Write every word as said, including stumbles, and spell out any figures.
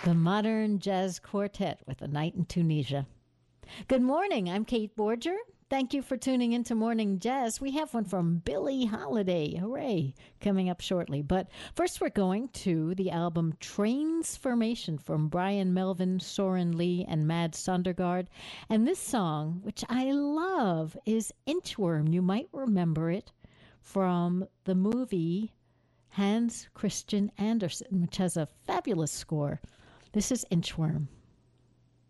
The Modern Jazz Quartet with A Night in Tunisia. Good morning. I'm Kate Borger. Thank you for tuning into Morning Jazz. We have one from Billie Holiday. Hooray. Coming up shortly. But first, we're going to the album Transformation from Brian Melvin, Soren Lee, and Mads Sondergaard. And this song, which I love, is Inchworm. You might remember it from the movie Hans Christian Andersen, which has a fabulous score. This is Inchworm.